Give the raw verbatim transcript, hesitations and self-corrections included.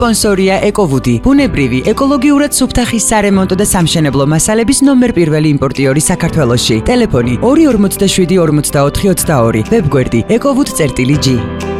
სპონსორია ეკოვუდი, ბუნებრივი, ეკოლოგიურად სუფთა ხის სარემონტო და სამშენებლო მასალების ნომერ პირველი იმპორტიორი საქართველოში. ტელეფონი ორი ორმოცდაშვიდი ორმოცდაოთხი ოცდაორი, ვებგვერდი ეკოვუდი წერტილი ჯი.